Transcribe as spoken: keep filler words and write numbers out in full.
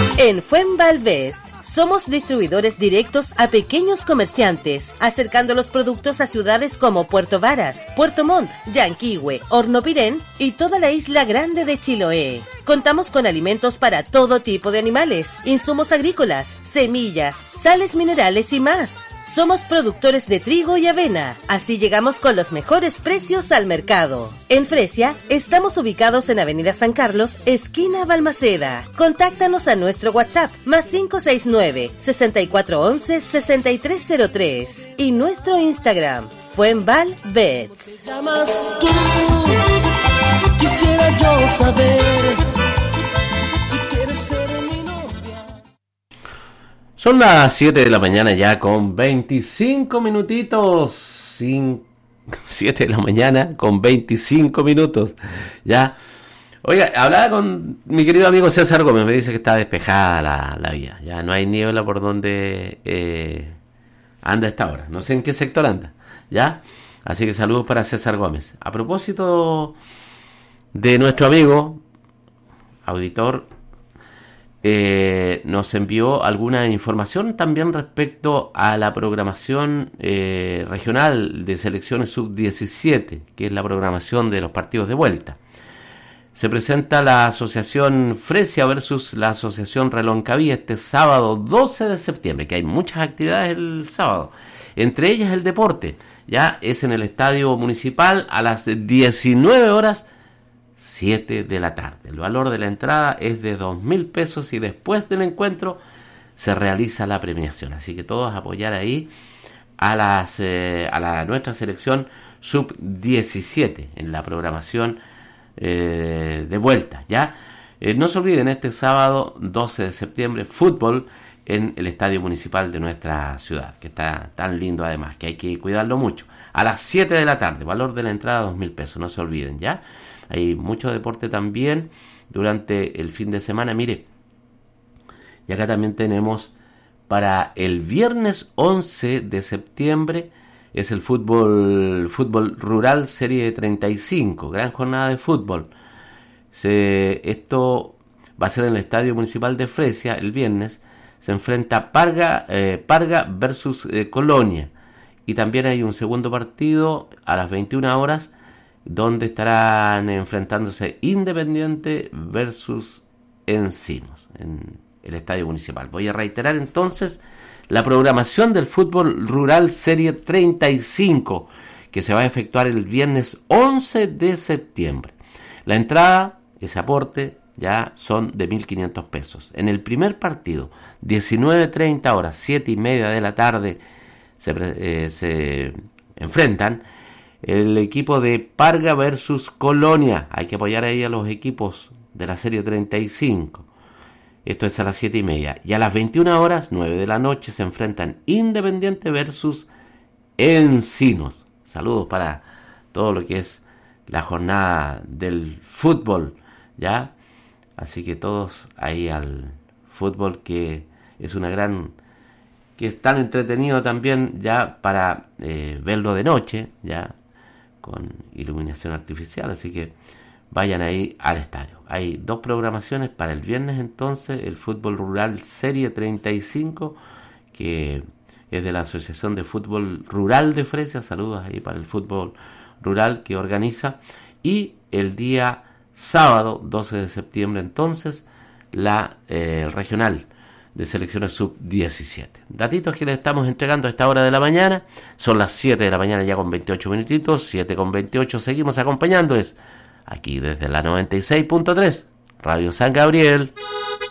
En Fuenvalves somos distribuidores directos a pequeños comerciantes, acercando los productos a ciudades como Puerto Varas, Puerto Montt, Yanquihue, Hornopirén y toda la isla grande de Chiloé. Contamos con alimentos para todo tipo de animales, insumos agrícolas, semillas, sales minerales y más. Somos productores de trigo y avena, así llegamos con los mejores precios al mercado. En Fresia, estamos ubicados en Avenida San Carlos, esquina Balmaceda. Contáctanos a nuestro WhatsApp, más cinco seis nueve, seis cuatro once, seis tres cero tres y nuestro Instagram, Fuenvalvets. ¿Te llamas tú? Quisiera yo saber si quieres ser mi novia. Son las siete de la mañana ya con veinticinco minutitos. Sin... siete de la mañana con veinticinco minutos. Ya. Oiga, hablaba con mi querido amigo César Gómez. Me dice que está despejada la, la vía. Ya no hay niebla por donde eh, anda a esta hora. No sé en qué sector anda. Ya. Así que saludos para César Gómez. A propósito de nuestro amigo, auditor, eh, nos envió alguna información también respecto a la programación eh, regional de selecciones sub diecisiete, que es la programación de los partidos de vuelta. Se presenta la asociación Fresia versus la asociación Reloncaví este sábado doce de septiembre, que hay muchas actividades el sábado, entre ellas el deporte. Ya es en el Estadio Municipal a las diecinueve horas, siete de la tarde. El valor de la entrada es de dos mil pesos y después del encuentro se realiza la premiación. Así que todos apoyar ahí a, las, eh, a la, nuestra selección sub diecisiete en la programación eh, de vuelta. ¿Ya? Eh, no se olviden, este sábado doce de septiembre, fútbol en el Estadio Municipal de nuestra ciudad, que está tan lindo además, que hay que cuidarlo mucho. A las siete de la tarde, valor de la entrada dos mil pesos, no se olviden, ¿ya? Hay mucho deporte también durante el fin de semana. Mire, y acá también tenemos para el viernes once de septiembre, es el fútbol, fútbol rural serie treinta y cinco, gran jornada de fútbol. Se, esto va a ser en el Estadio Municipal de Fresia el viernes. Se enfrenta Parga, eh, Parga versus eh, Colonia. Y también hay un segundo partido a las veintiuna horas, donde estarán enfrentándose Independiente versus Encinos en el Estadio Municipal. Voy a reiterar entonces la programación del fútbol rural serie treinta y cinco, que se va a efectuar el viernes once de septiembre. La entrada, ese aporte, ya son de mil quinientos pesos. En el primer partido, diecinueve treinta horas, siete y media de la tarde, se, eh, se enfrentan el equipo de Parga versus Colonia. Hay que apoyar ahí a los equipos de la serie treinta y cinco. Esto es a las siete y media. Y a las veintiuna horas, nueve de la noche, se enfrentan Independiente versus Encinos. Saludos para todo lo que es la jornada del fútbol, ¿ya? Así que todos ahí al fútbol, que es una gran... que es tan entretenido también ya para eh, verlo de noche, ya con iluminación artificial. Así que vayan ahí al estadio. Hay dos programaciones para el viernes entonces, el fútbol rural serie treinta y cinco, que es de la Asociación de Fútbol Rural de Fresia. Saludos ahí para el fútbol rural que organiza. Y el día sábado doce de septiembre entonces la eh, regional de selecciones sub diecisiete. Datitos que les estamos entregando a esta hora de la mañana. Son las siete de la mañana ya con veintiocho minutitos, siete con veintiocho. Seguimos acompañándoles aquí desde la noventa y seis punto tres Radio San Gabriel.